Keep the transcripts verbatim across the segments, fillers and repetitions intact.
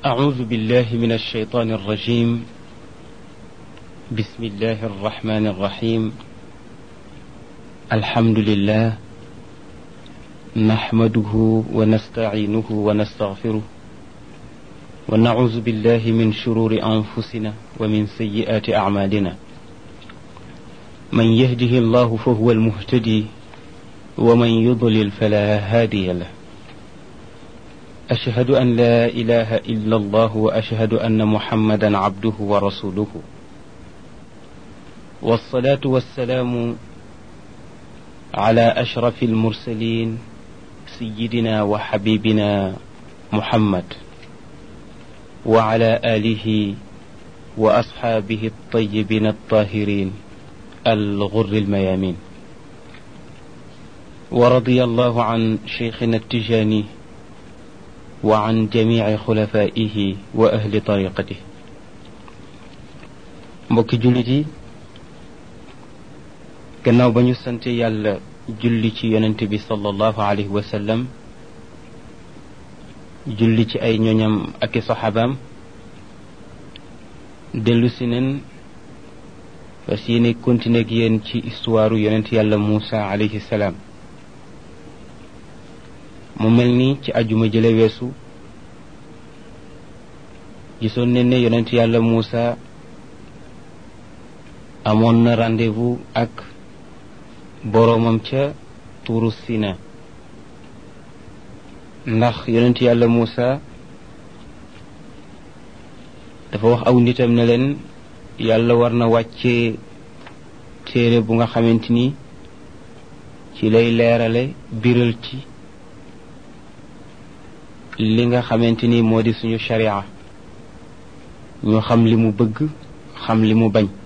أعوذ بالله من الشيطان الرجيم. بسم الله الرحمن الرحيم. الحمد لله نحمده ونستعينه ونستغفره ونعوذ بالله من شرور أنفسنا ومن سيئات أعمالنا. من يهده الله فهو المهتدي ومن يضلل فلا هادي له. أشهد أن لا إله إلا الله وأشهد أن محمدا عبده ورسوله. والصلاة والسلام على أشرف المرسلين سيدنا وحبيبنا محمد وعلى آله وأصحابه الطيبين الطاهرين الغر الميامين. ورضي الله عن شيخنا التجاني وعن جميع خلفائه وأهل طريقته. mbokki jullit yi, gannaaw ba ñu sante yàlla julli ci yonent bi sallallahu alayhi wa sallam, julli ci ay ñoñam ak i saxaabaam, dellu si nen fas yéene continuer ak yéen ci histoire yonent yàlla Muusa alayhi salaam. mu mel ni ci ajuma jële weesu gisoon ne ne yonent yàlla Muusa amoon na rendez-vous ak boroomam ca tuuru Sina, ndax yonent yàlla Muusa dafa wax aw nitam ne leen yàlla war na wàcce téere bu nga xamante ni ci lay leerale biral ci li nga xamante ni moo di suñu sharia, ñu xam li mu bëgg xam li mu bañ.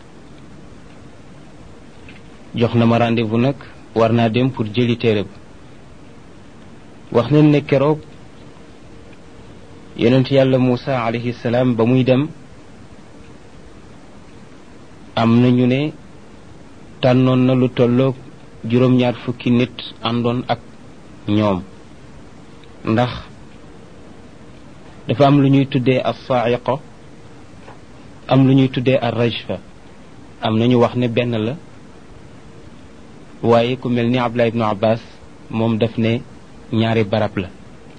jox na ma rendez-vous nag war naa dem pour jëli téere bi. wax nañ ne keroog yonent yàlla Muusa alayhi salaam ba muy dem am na ñu ne tànnoon na lu tolloog juróom-ñaar fukki nit àndoon ak ñoom, ndax dafa am lu ñuy tuddee as-sa'iqa, am lu ñuy tuddee ar-rajfa. am nañu wax ne benn la, waaye ku mel ni Abdullah ibnu Abbas moom daf ne ñaari barab la.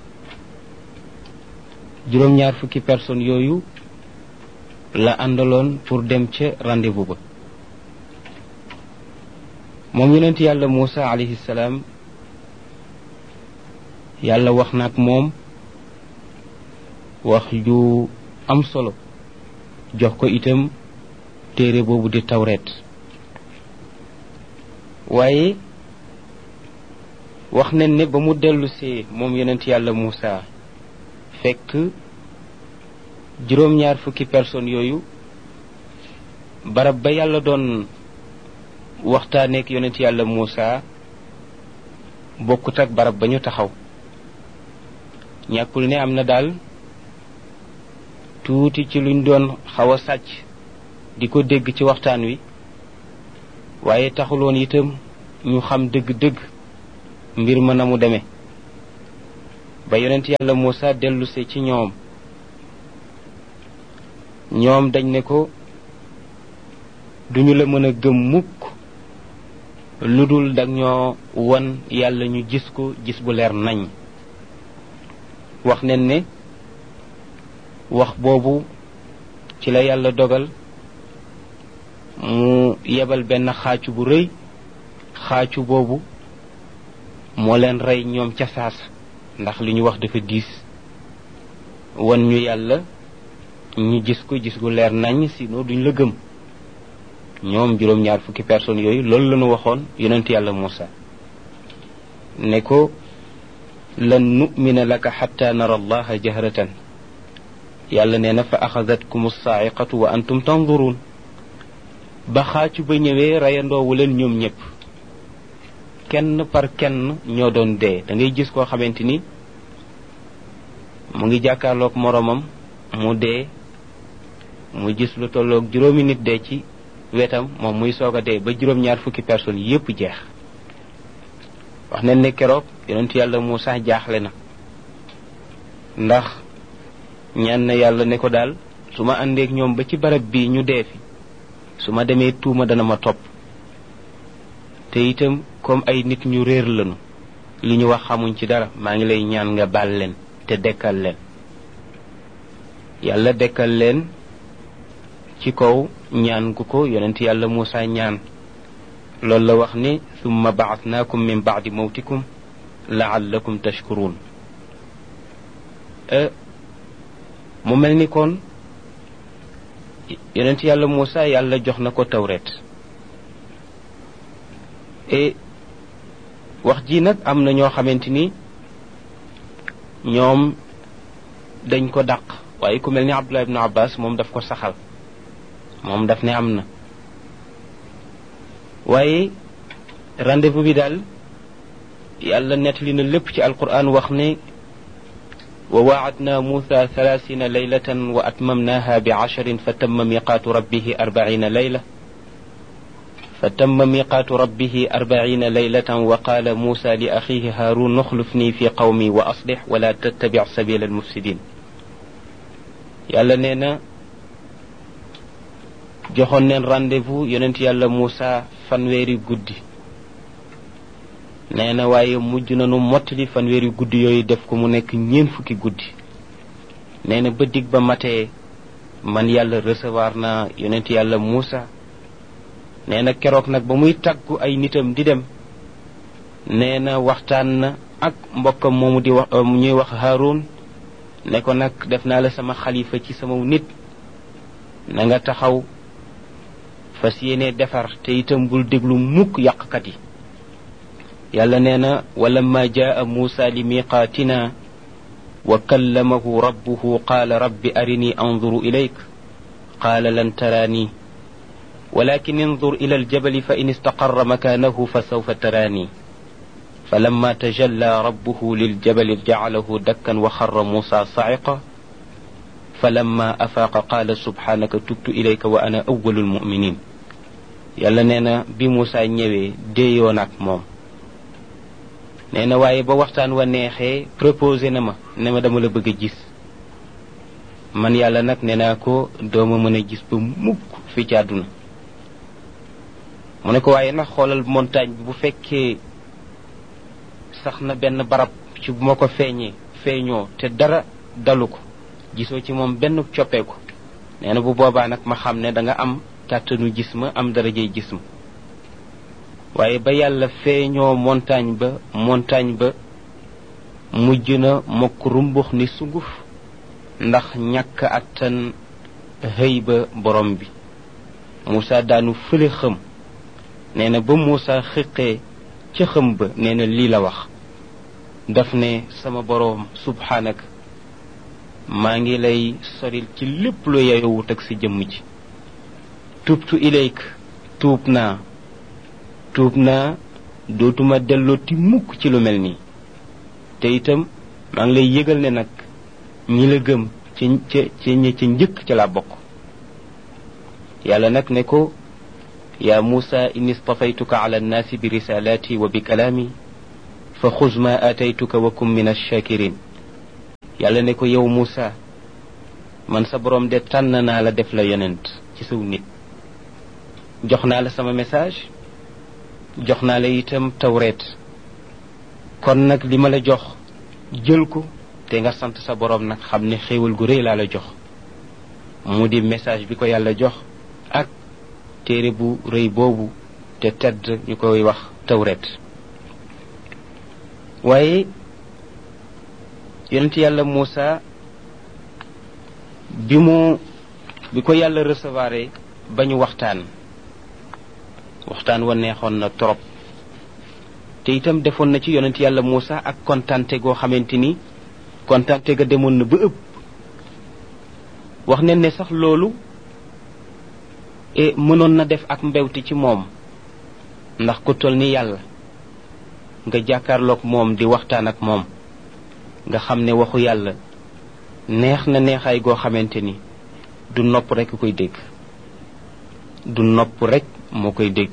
juróom-ñaar fukki personnes yooyu la àndaloon pour dem ca rendez-vous ba. moom yonent yàlla Muusa alayhi salaam, yàlla wax na ak moom wax ju am solo, jox ko itam téere boobu di tawreet. waaye wax nañ ne ba mu dellusee moom yonent yàlla Muusa fekk juróom-ñaar fukki personnes yooyu barab ba yàlla doon waxtaaneek yonent yàlla Muusa bokkut ak barab ba ñu taxaw. ñàkkul ne am na daal tuuti ci luñ doon xaw a sàcc di ko dégg ci waxtaan wi, waaye taxuloon itam ñu xam dëgg-dëgg mbir ma na mu demee. ba yonent yàlla Muusa dellusee ci ñoom ñoom dañ ne ko duñu la mën a gëm mukk lu dul dag ñoo won yàlla ñu gis ko gis bu leer nañ. wax nañ ne wax boobu ci la yàlla dogal mu yebal benn xaacu bu rëy. xaacu boobu moo leen rey ñoom ca saasa, ndax li ñu wax dafa diis. wan ñu yàlla ñu gis ko gis gu leer nañ, sinon duñ la gëm. ñoom juróom-ñaar fukki personnes yooyu loolu la ñu waxoon yonent yàlla Muusa ne ko lan nu'mina laka xatta nara allaha jahratan. yàlla nee na fa axadatkum as-sa'iqatu wa antum tanzurun. ba xaacu ba ñëwee reyandoowu leen ñoom ñëpp, kenn par kenn ñoo doon dee. da ngay gis koo xamante ni mu ngi jàkkaarloog moroomam mu dee, mu gis lu tolloog juróomi nit dee ci wetam, moom muy soog a dee ba juróom-ñaar fukki personnes yépp jeex. wax nañ ne keroog yonent yàlla Muusa jaaxle na, ndax ñaan na yàlla ne ko daal su ma àndeek ñoom ba ci barab bi ñu dee fi su ma demee tuuma dana ma topp te itam comme ay nit ñu réer lañu li ñu wax xamuñ ci dara maa ngi lay ñaan nga baal leen te dekkal leen yàlla dekkal leen ci kaw ñaan gu ko yonent yàlla Muusa ñaan loolu la wax ni summa ba'athnaakum min ba'di mawtikum la'allakum tashkurun mu mel ni kon yonent yàlla Muusa yàlla jox na ko tawret et wax ji nag am na ñoo xamante ni ñoom dañ ko dàq waaye ku mel ni Abdullah ibn Abbas moom daf ko saxal moom daf ne am na waaye rendez-vous bi daal yàlla nettali na lépp ci alquran wax ne wa waadna Musa thalathina laylatan wa atmamnaha bi ashrin fa tamma miqaatu rabbihi arbaina layla fa tamma miqaatu rabbihi arbaina laylatan wa qaala Musa li axihi Haarun uxlufni fi qawmi wa aslix wala tattabic sabila almufsidin yàlla nee na joxoon neen rendez-vous yonent yàlla Muusa fanweeri guddi nee na waaye mujj nañu mottali fanweeri guddi yooyu def ko mu nekk ñeent fukki guddi nee na ba dig ba matee man yàlla recevoir na yonent yàlla Muusa nee na keroog nag ba muy tàggu ay nitam di dem nee na waxtaan na ak mbokkam moomu di wax ñuy wax Haarun ne ko nag def naa la sama xalifa ci sama nit na nga taxaw fas yéene defar te itam bul déglu mukk yàqkat yi yàlla nee na walamma jaa Muusa li miqaatina wa kallamahu rabbuhu qaala rabbi arini anzuru ilayk qaala lan taraani walakin انظر إلى الجبل فإن استقر مكانه فسوف تراني فلما تجلى ربه للجبل جعله دكا وخر موسى صعقا فلما أفاق قال سبحانك تبت إليك وأنا أول المؤمنين yàlla nee na bi Muusa ñëwee déeyoon ak moom nee na waaye ba waxtaan wa neexee proposé na ma ne ma dama la bëgg a gis man yàlla nag nee naa ko dooma mën a gis ba mukk fi ci àdduna mu ne ko waaye nag xoolal montagne bi bu fekkee sax na benn barab ci bu ma ko feeñee feeñoo te dara dalu ko gisoo ci moom benn coppeeku nee na bu boobaa nag ma xam ne da nga am kàttanu gis ma am darajey gis ma waaye ba yàlla feeñoo montagne ba montagne ba mujj na mokk rumbux ni sunguf ndax ñàkk attan xëy ba borom bi Muusa daanu fële xëm nee na ba Muusa xiqee ca xëm ba nee na lii la wax daf ne sama boroom subhaanaka maa ngi lay soril ci lépp lu yeyowut ak si jëmm ji tubtu ilayk tuub naa tuub naa dootuma dellooti mukk ci lu mel nii te itam maa ngi lay yëgal ne nag ñi la gëm ci ca ci ñi ci njëkk ci la bokk yàlla nag ne ko yaa Muusa inni stafaytuka ala annaasi bi risalaati wa bi kalaami fa xuz ma aataytuka wa kum min ash-shakirin yàlla ne ko yow Muusa man sa borom de tànn naa la def la yonent ci saw nit jox naa la sama message jox naa la itam tawreet kon nag li ma la jox jël ko te nga sant sa borom nag xam ne xéewal gu rëy laa la jox mu di message bi ko yàlla jox ak téere bu rëy boobu te tedd ñu koy wax tawreet waaye yonent yàlla Muusa bi mu bi ko yàlla recevoir ba ñu waxtaan waxtaan wa neexoon na trop te itam defoon na ci yonent yàlla Muusa ak kontante goo xamante ni kontante ga demoon na ba ëpp wax ne ne sax loolu e mënoon na def ak mbewte ci moom ndax ku toll ni yàlla nga jàkkaarloog moom di waxtaan ak moom nga xam ne waxu yàlla neex na neexaay goo xamante ni du nopp rekk koy dégg du nopp rekk moo koy dégg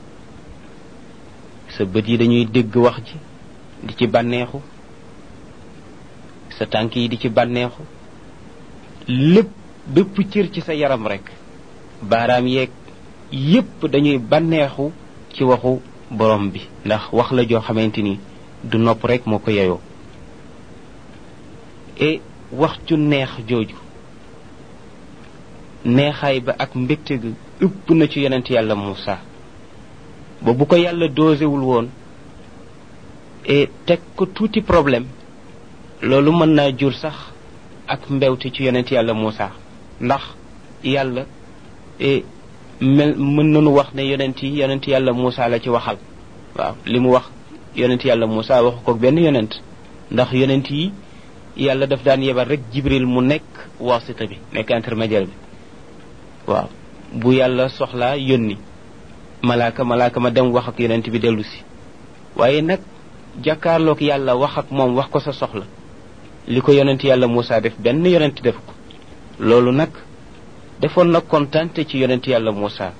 sa bët yi dañuy dégg wax ji di ci bànneexu sa tànk yi di ci bànneexu lépp bépp cër ci sa yaram rek baaraam yeeg yépp dañuy bànneexu ci waxu borom bi ndax wax la joo xamante ni du nopp rek moo ko yeyoo et wax ju neex jooju neexaay ba ak mbégte ga ëpp na ci yonent yàlla Muusa ba bu ko yàlla doosewul woon et teg ko tuuti problème loolu mën naa jur sax ak mbewte ci yonent yàlla Muusa ndax yàlla et mel mën nañu wax ne yonent yi yonent yàlla Muusa la ci waxal waaw li mu wax yonent yàlla Muusa waxu ko benn yonent ndax yonent yi yàlla daf daan yebal rek Jibril mu nekk wasita bi nekk intermédiaire bi waaw bu yàlla soxlaa yónni malaaka malaaka ma dem wax ak yonent bi dellu si waaye nag jàkkaarloog yàlla wax ak moom wax ko sa soxla li ko yonent yàlla Muusa def benn yonent def ko loolu nag defoon na kontante ci yonent yàlla Muusa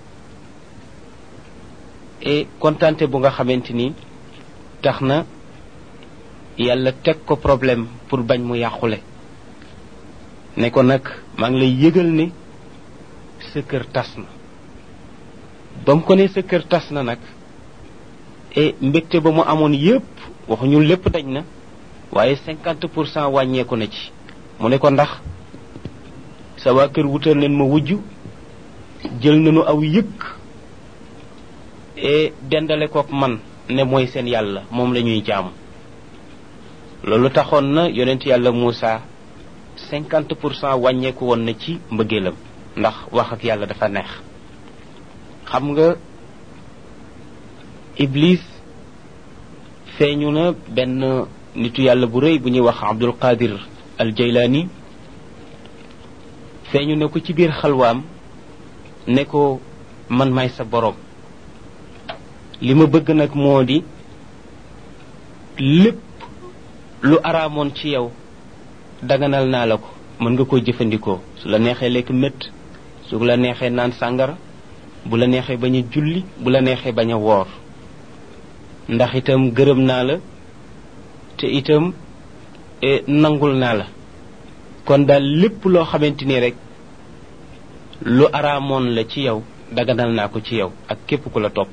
et kontante bu nga xamante ni tax na yàlla teg ko problème pour bañ mu yàqule ne ko nag maa ngi lay yëgal ne sa kër tas na ba mu ko ne sa kër tas na nag et mbégte ba mu amoon yépp waxuñu lépp dañ na waaye cinquante pour cent wàññeeku na ci mu ne ko ndax sa waa kër wutal leen ma wujj jël nañu aw yëkk et dendale kook man ne mooy seen yàlla moom la ñuy jaamu loolu taxoon na yonent yàlla Muusa cinquante pour cent wàññeeku woon na ci mbëggeelam ndax wax ak yàlla dafa neex xam nga Iblis feeñu na benn nitu yàlla bu rëy bu ñuy wax Abdul Qadir al Jaylaani feeñu ne ko ci biir xalwaam ne ko man may sa borom li ma bëgg nag moo di lépp lu araamoon ci yow daganal naa la ko mën nga koo jëfandikoo su la neexee lekk mett su la neexee naan sàngara bu la neexee bañ a julli bu la neexee bañ a woor ndax itam gërëm naa la te itam e, nangul naa la kon daal lépp loo xamante ni rek lu araamoon la ci yow daganal naa ko ci yow ak képp ku la topp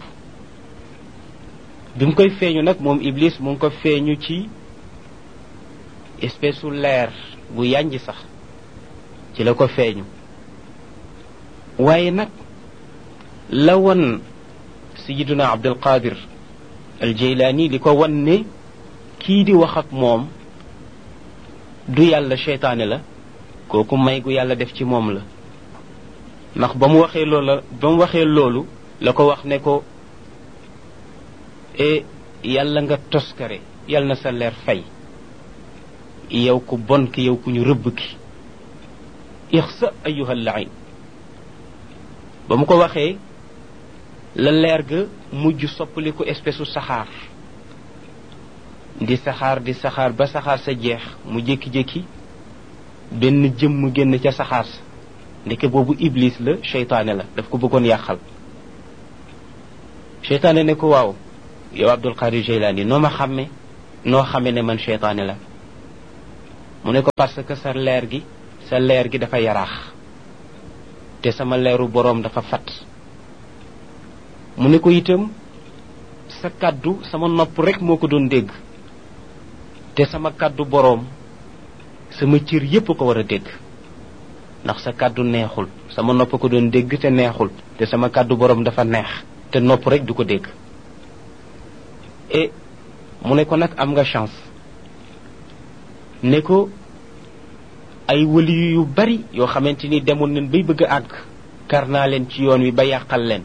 bi mu koy feeñu nag moom Iblis mu ngi ko feeñu ci espèce u leer bu yànj sax ci la ko feeñu waaye nag la won sayiduna Abdul Qadir al Jaylaani li ko won ne kii di wax ak moom du yàlla seytaane la kooku may gu yàlla def ci moom la ndax ba mu waxee loola ba mu waxee loolu la ko wax ne ko e yàlla nga toskare yàlla na sa leer fay yow ku bon ki yow ku ñu rëbb ki ixsa ayuha lain ba mu ko waxee la leer ga mujj soppaliku espèce u saxaar di saxaar di saxaar ba saxaar sa jeex mu jékki-jékki benn jëmm génn ca saxaar sa ndeke boobu Iblis la seytaane la daf ko bëggoon yàqal seytaane ne ko waaw yow Abdul Qadir Jaylaani noo ma xàmme noo xàmme ne man seytaane la mu ne ko parce que sa leer gi sa leer gi dafa yaraax te sama leeru boroom dafa fat mu ne ko itam sa kàddu sama nopp rek moo ko doon dégg te sama kàddu boroom sama cër yépp ko war a dégg ndax sa kàddu neexul sama nopp ko doon dégg te neexul te sama kàddu boroom dafa neex te nopp rek du ko dégg et mu ne ko nag am nga chance ne ko ay wali yu bari yoo xamante ni demoon nañ bay bëgg a àgg kar naa leen ci yoon wi ba yàqal leen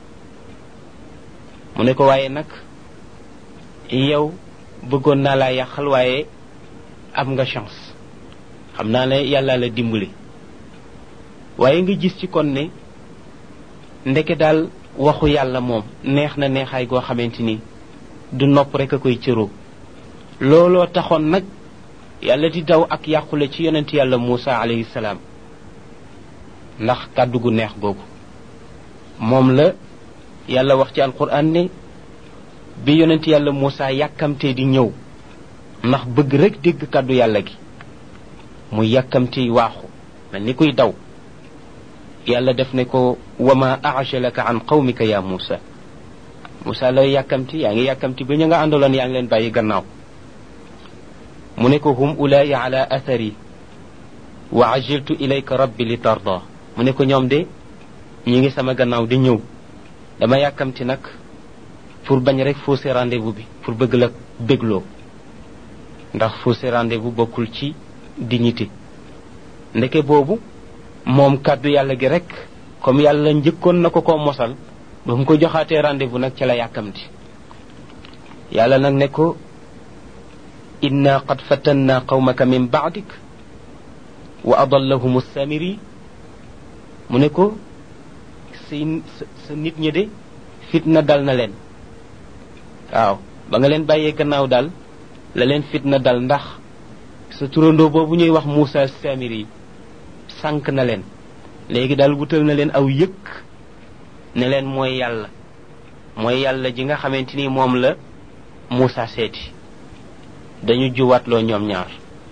mu ne ko waaye nag yow bëggoon naa laa yàqal waaye am nga chance xam naa ne yàlla la dimbali waaye nga gis ci kon ne ndeke daal waxu yàlla moom neex na neexaay goo xamante ni du nopp rek a koy cëroo looloo taxoon nag yàlla di daw ak yàqule ci yonent yàlla Muusa alayhi salaam ndax kàddu gu neex googu moom la yàlla wax ci alquran ne bi yonent yàlla Muusa yàkkamtee di ñëw ndax bëgg rek dégg kàddu yàlla gi mu yàkkamtee waaxu mel ni kuy daw. yàlla def ne ko wama ajalaka an qawmika ya Muusa Muusa lay yàkkamti yaa ngi yàkkamti ba ñu nga àndaloon yaa ngi leen bàyyi gannaaw. mu ne ko hum ulaaya ala athari wa ajiltu ilayka rabbi li tarda mu ne ko ñoom de ñi ngi sama gannaaw di ñëw dama yàkkamti nag pour bañ rek fausser rendez-vous bi pour bëgg la bégloo ndax fausser rendez-vous bokkul ci dignité. ndeke boobu moom kàddu yàlla gi rek comme yàlla njëkkoon na ko ko mosal ba mu ko joxaatee rendez-vous nag ca la yàkkamti. yàlla nag ne ko inna qad fatanna qawmaka min ba'dik wa adallahum as-samiri mu ne ko si sa nit ñi de fitna dal na leen. waaw ba nga leen bàyyee gannaaw daal la leen fitna dal ndax sa turandoo boobu ñuy wax Muusa Samiri sànq na leen. léegi daal wutal na leen aw yëkk ne leen mooy yàlla mooy yàlla ji nga xamante ni moom la Muusa seeti. dañu juwaatloo ñoom ñaar.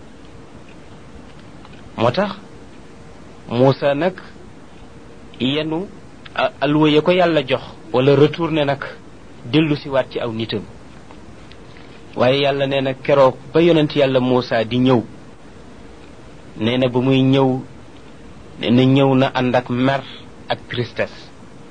moo tax Muusa nag yenu alluwa ya ko yàlla jox wala retourné nag dellu si waat ci aw nitam. waaye yàlla nee na keroog ba yonent yàlla Muusa di ñëw nee na ba muy ñëw nee na ñëw na ànd ak mer ak tristesse.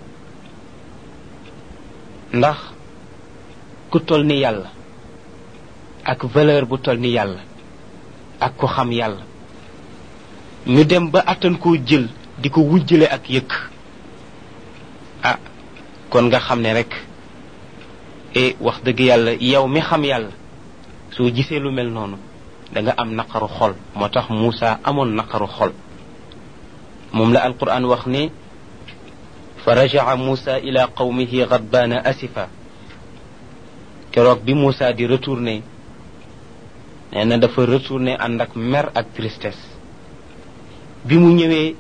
ndax ku toll ni yàlla ak valeur bu toll ni yàlla ak ku xam yàlla ñu dem ba attan koo jël di ko wujjale ak yëkk. ah kon nga xam ne rek e wax dëgg yàlla yow mi xam yàlla soo gisee lu mel noonu da nga am naqaru xol. moo tax Muusa amoon naqaru xol. moom la alquran wax ne fa raja'a Muusa ila qawmihi ghadbaana asifa. keroog bi Muusa di retourné nee na dafa retourné ànd ak mer ak tristesse. bi mu ñëwee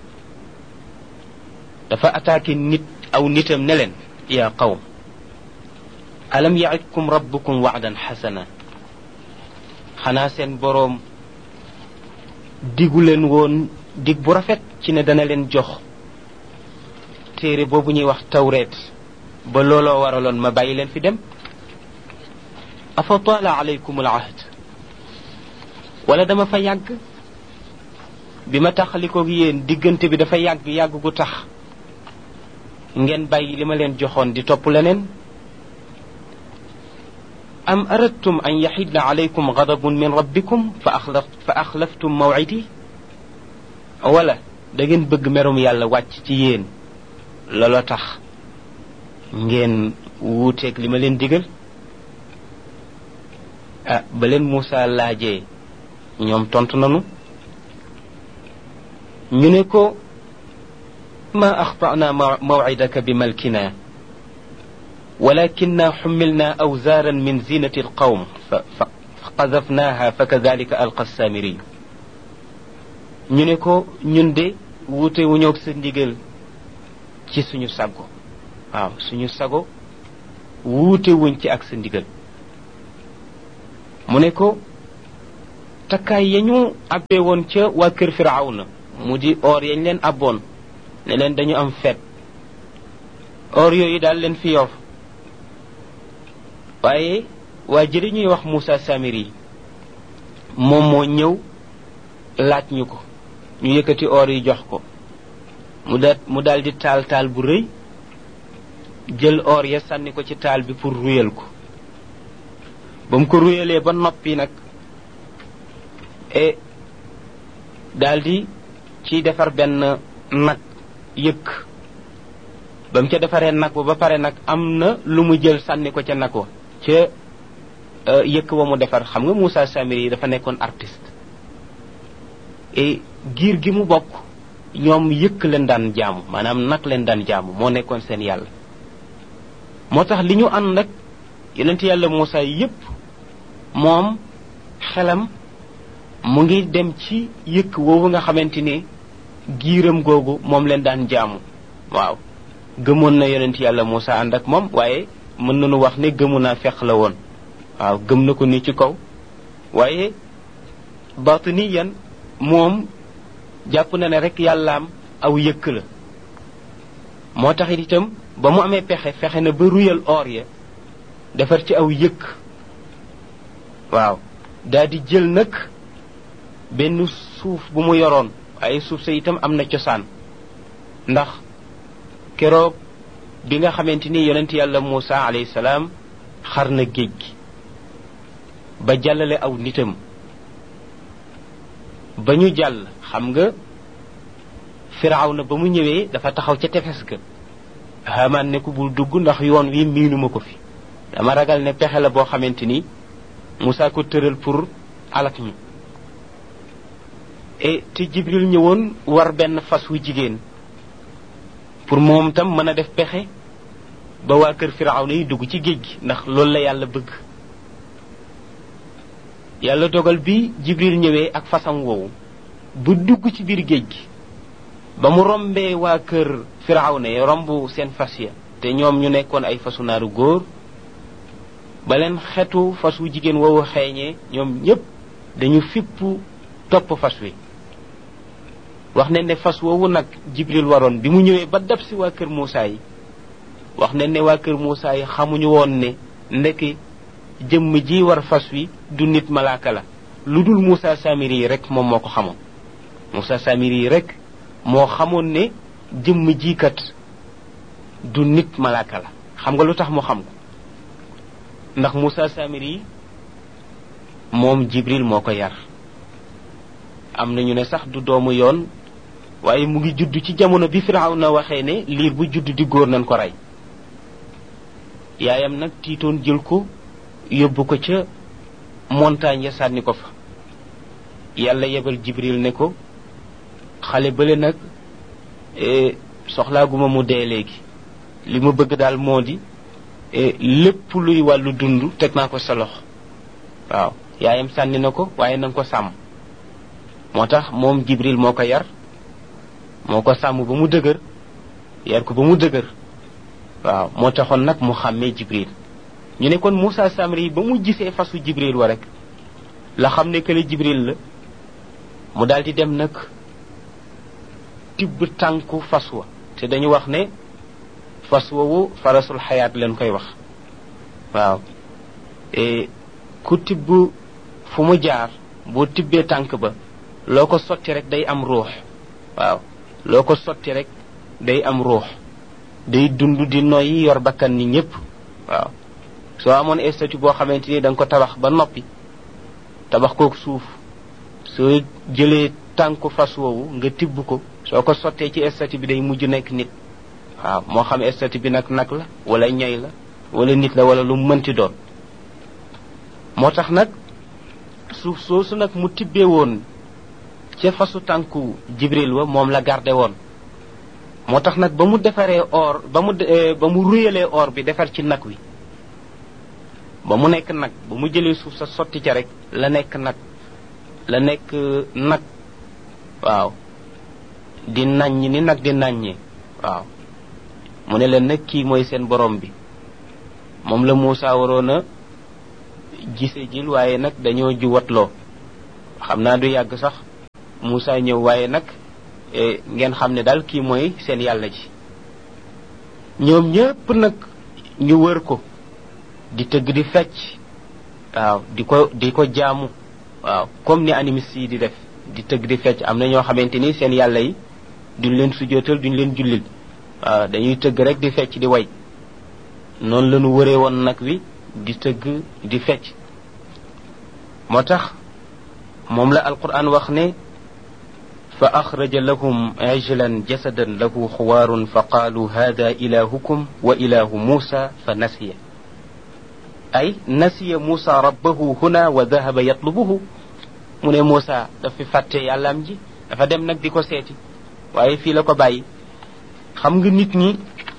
dafa attaqué nit aw nitam ne leen yaa qawm alam ya'idkum rabbukum wa'dan xasana xanaa seen boroom digu leen woon dig bu rafet ci ne dana leen jox téere boobu ñuy wax tawreet ba looloo waraloon ma bàyyi leen fi dem. afa taala alaykum al ahd wala dama fa yàgg bi ma taxalikoog yéen diggante bi dafa yàgg yàgg gu tax ngeen bàyyi li ma leen joxoon di topp leneen. am aradtum an yaxidna alaykum gadabun min rabbikum fa axlaf fa axlaftum mawcidi wala da ngeen bëgg merum yàlla wàcc ci yéen looloo tax ngeen wuuteeg li ma leen digal. ah ba leen Muusa laajee ñoom tontu nanu ñu ne ko ma axtana mawcidaka bi malkina walakinna xumilna awzaaran min zinati alqawm fa fa qadafnaha fa kadalika alqa samiri. ñu ne ko ñun de wuute wu ñoog sa ndigal ci suñu sago. waaw suñu sago wuute wuñ ci ak sa ndigal. mu ne ko takkaay ya ñu abbee woon ca waa kër Firawna mu di or yañ leen abboon ne leen dañu am feet or yooyu daal leen fi yor. waaye waa jëli ñuy wax Muusa Samiri moom moo ñëw laaj ñu ko ñu yëkkati or yi jox ko mu da mu daal di taal taal bu rëy jël or ya sànni ko ci taal bi pour ruyal ko. ba mu ko ruyalee ba noppi nag e daldi ciy defar benn nag yëkk. ba mu ca defaree nag ba pare nag am na lu mu jël sànni ko ca nag wa ca yëkk wa mu defar. xam nga Muusa Samiri yi dafa nekkoon artiste et giir gi mu bokk ñoom yëkk leen daan jaamu maanaam nag leen daan jaamu moo nekkoon seen yàlla. moo tax li ñu ànd nag yonent yàlla Muusa yépp moom xelam mu ngi dem ci yëkk woowu nga xamante ni giiram googu moom leen daan jaamu. waaw gëmoon na yonent yàlla Muusa ànd ak moom waaye mën nañu wax ne gëmu naa feq la woon. waaw gëm na ko ni ci kaw waaye batiniyan moom jàpp na ne rek yàllaam aw yëkk la moo tax itam ba mu amee pexe fexe na ba ruyal or ya defar ci aw yëkk waaw daal di jël nag benn suuf bu mu yoroon waaye suuf sa itam am na cosaan ndax keroog bi nga xamante ni yonent yàlla Muusa alayhi salaam xar na géej gi ba jàllale aw nitam ba ñu jàll xam nga Firawna ba mu ñëwee dafa taxaw ca tefes ga Haamaan ne ko bul dugg ndax yoon wi miinuma ko fi dama ragal ne pexe la boo xamante ni Muusa ko tëral pour alak ñu et te Jibril ñëwoon war benn fas wu jigéen pour moom tam mën a def pexe ba waa kër Firawna yi dugg ci géej gi ndax loolu la yàlla bëgg yàlla dogal bi Jibril ñëwee ak fasam woowu bu dugg ci biir géej gi ba mu rombee waa kër Firawna yi romb seen fas ya te ñoom ñu nekkoon ay fasu naaru góor ba leen xetu fas wu jigéen woowu xeeñee ñoom ñépp dañu fippu topp fas wi wax ne ne fas woowu nag Jibril waroon bi mu ñëwee ba dab si waa kër Muusa yi wax ne ne waa kër Muusa yi xamuñu woon ne ndekki jëmm ji war fas wi du nit malaaka la lu dul Muusa Samiri yi rek moom moo ko xamoon Muusa Samiri yi rek moo xamoon ne jëmm ji kat du nit malaaka la xam nga lu tax mu xam ko ndax Muusa Samiri yi moom Jibril moo ko yar am nañu ne sax du doomu yoon waaye mu ngi judd ci jamono bi Firawna waxee ne liir bu judd di góor nañ ko rey yaayam nag tiitoon jël ko yóbbu ko ca montagne ya sànni ko fa yàlla yebal Jibril ne ko xale bële nag soxlaaguma mu dee léegi li ma bëgg daal moo di lépp luy wàllu dund teg naa ko sa loxo waaw yaayam sànni na ko waaye na nga ko sàmm moo tax moom Jibril moo ko yar moo ko sàmm ba mu dëgër yar ko ba mu dëgër waaw moo taxoon nag mu xàmmee Jibril ñu ne kon Muusa Samiri ba mu gisee fasu Jibril wa rek la xam ne kële Jibril la mu daal di dem nag tibb tànku fas wa te dañu wax ne fas woowu farasul xayaat leen koy wax waaw ku tibb fu mu jaar boo tibbee tànk ba loo ko sotti rek day am ruux waaw loo ko sotti rek day am ruux day dund di noyyi yor bakkan ni ñépp waaw soo amoon statut boo xamante ni da nga ko tabax ba noppi tabax kook suuf soo jëlee tànku fas woowu nga tibb ko soo ko sottee ci statut bi day mujj nekk nit waaw moo xam statut bi nag nag la wala ñay la wala nit la wala lu mënti doon moo tax nag suuf soosu nag mu tibbee woon ca fasu tànku Jibril wa moom la garde woon moo tax nag ba mu defaree or ba mu ba mu ruyalee or bi defar ci nag wi ba mu nekk nag ba mu jëlee suuf sa sotti ca rek la nekk nag la nekk nag waaw di naññ ni nag di naññee waaw mu ne leen nag kii mooy seen borom bi moom la Muusa waroon a gise jil waaye nag dañoo juwatloo xam naa du yàgg sax Muusa ñëw waaye nag ngeen xam ne daal kii mooy seen yàlla ji ñoom ñépp nag ñu wër ko di tëgg di fecc waaw di ko di ko jaamu waaw comme ni animiste yi di def di tëgg di fecc am na ñoo xamante ni seen yàlla yi duñ leen sujootal duñ leen jullil waaw dañuy tëgg rek di fecc di way noonu la ñu wëree woon nag wi di tëgg di fecc moo tax moom la alquran wax ne fa axraja lahum ijlan jasadan lahu xuwaarun fa qaalu hada ilahukum wa ilahu muusa fa nasiya ay nasiya muusa rabbahu huna wa dahaba yatlubuhu mu ne Muusa dafa fàtte yàllaam ji dafa dem nag di ko seeti waaye fii la ko bàyyi xam nga nit ñi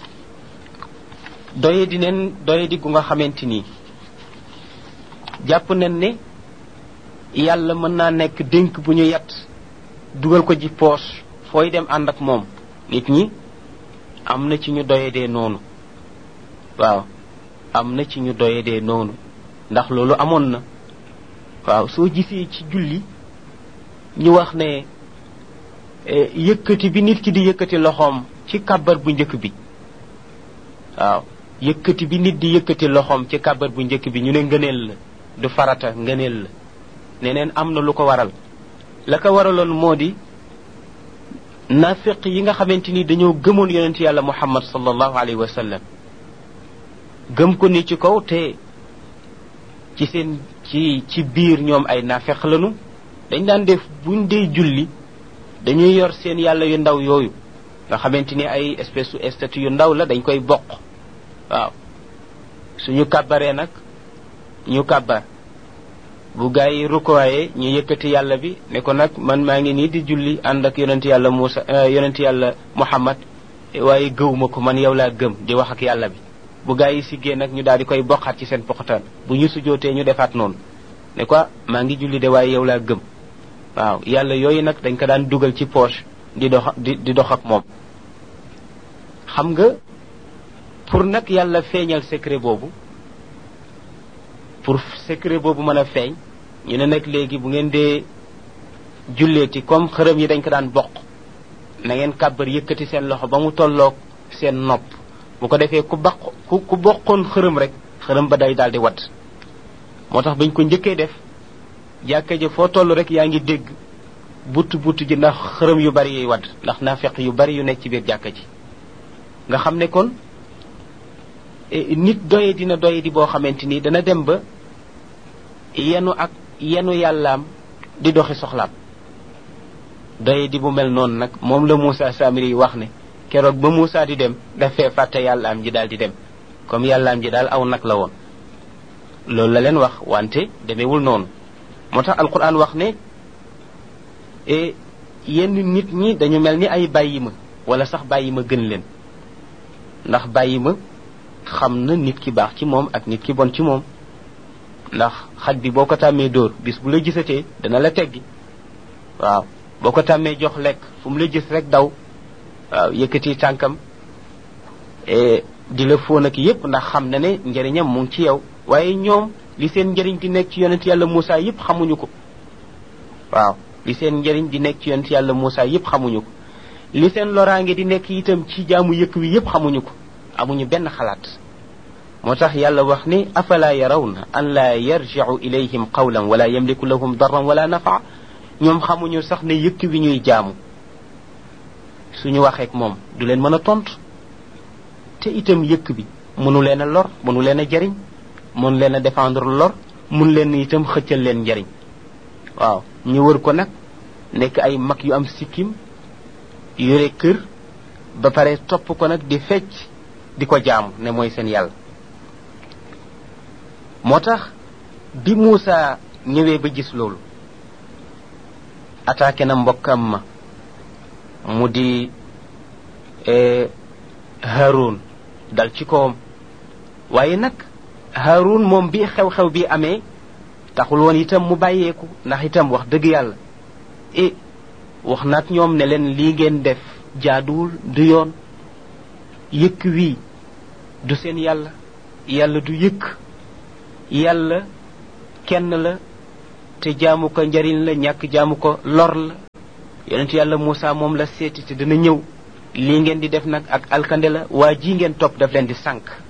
doye di neen doye di gu nga xamante nii jàpp nen ne yàlla mën naa nekk dénk bu ñu yat dugal ko ci poos fooy dem ànd ak moom nit ñi am na ci ñu doye dee noonu waaw am na ci ñu doye dee noonu ndax loolu amoon na waaw soo gisee ci julli ñu wax ne yëkkati bi nit ki di yëkkati loxoom ci kàbbar bu njëkk bi waaw yëkkati bi nit di yëkkati loxoom ci kàbbar bu njëkk bi ñu ne ngëneel la du farata ngëneel la neneen am na lu ko waral la ko waraloon moo di nafiq yi nga xamante ni dañoo gëmoon yonent yàlla muhammad sallallahu alayhi wa sallam gëm ko ni ci kaw te ci seen ci ci biir ñoom ay nafiq lañu dañ daan def buñ dee julli dañuy yor seen yàlla yu ndaw yooyu nga xamante ni ay espèce su statue yu ndaw la dañ koy bokk waaw suñu kàbbaree nag ñu kàbbar bu gaa yi rukkooyee ñu yëkkati yàlla bi ne ko nag man maa ngi nii di julli ànd ak yonent yàlla Muusa yonent yàlla Muhammad waaye gëwuma ko man yow laa gëm di wax ak yàlla bi bu gaa yi siggee nag ñu daal di koy bokkaat ci seen poxataan bu ñu sujootee ñu defaat noonu ne ko maa ngi julli de waaye yow laa gëm waaw yàlla yooyu nag dañ ko daan dugal ci poche di dox di di dox ak moom xam nga pour nag yàlla feeñal secret boobu pour secret boobu mën a feeñ ñu ne nag léegi bu ngeen dee julleeti comme xërëm yi dañ ko daan bokk na ngeen kàbbar yëkkati seen loxo ba mu tolloog seen nopp bu ko defee ku baq ku ku bokkoon xërëm rek xërëm ba day daal di wadd moo tax bañ ko njëkkee def jàkka ja foo toll rek yaa ngi dégg butt butt ji ndax xërëm yu bari yuy wadd ndax naafeq yu bari yu nekk ci biir jàkka ji nga xam ne kon nit doye dina doye di boo xamante ni dana dem ba yenu ak yenu yàllaam di doxi soxlaam doye di bu mel noonu nag moom la Moussa Samiri yi wax ne keroog ba Moussa di dem dafee fàtte yàllaam ji daal di dem comme yàllaam ji daal aw nag la woon loolu la leen wax wante demewul noonu moo tax alquran wax ne e yenn nit ñi dañu mel ni ay bàyyi ma wala sax bàyyi ma gën leen ndax bàyyi ma xam na nit ki baax ci moom ak nit ki bon ci moom ndax xaj bi boo ko tàmmee dóor bis bu la gisatee dana la teggi waaw boo ko tàmmee jox lekk fu mu la gis rek daw waaw yëkkati tànkam di la fóon ak yépp ndax xam na ne njëriñam mu ngi ci yow waaye ñoom li seen njëriñ di nekk ci yonent yàlla Moussa yépp xamuñu ko waaw li seen njëriñ di nekk ci yonent yàlla Moussa yépp xamuñu ko li seen loraange di nekk itam ci jaamu yëkk wi yépp xamuñu ko amuñu benn xalaat moo tax yàlla wax ni afala yarawna an la yarji'u ilayhim qawlan wala yamliku lahum darran wala nafa ñoom xamuñu sax ne yëkk wi ñuy jaamu suñu waxeek moom du leen mën a tontu te itam yëkk bi mënu leen a lor mënu leen a jariñ mën leen a défendre lor mun leen itam xëccal leen njariñ waaw ñu wër ko nag nekk ay mag yu am sikkim yore kër ba pare topp ko nag di fecc di ko jaamu ne mooy seen yàlla moo tax bi Moussa ñëwee ba gis loolu attaqué na mbokkam ma mu di Haroun dal ci kawam waaye nag Haroun moom bi xew-xew bi amee taxul woon itam mu bàyyeeku ndax itam wax dëgg yàlla e wax naat ñoom ne leen lii ngeen def jaaduwul du yoon yëkk wii du seen yàlla yàlla du yëkk yàlla kenn la te jaamu ko njariñ la ñàkk jaamu ko lor la yonent yàlla Moussa moom la seeti te dina ñëw lii ngeen di def nag ak alkande la waa ji ngeen topp daf leen di sànk